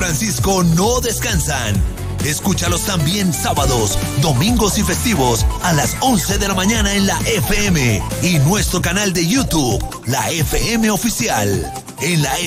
Francisco no descansan. Escúchalos también sábados, domingos y festivos a las 11 de la mañana en la FM y nuestro canal de YouTube, la FM Oficial. En la